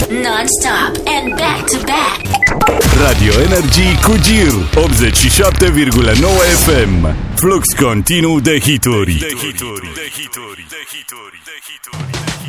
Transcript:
non-stop and back-to-back. Radio Energy cu Gir 87,9 FM. Flux continuu de hituri.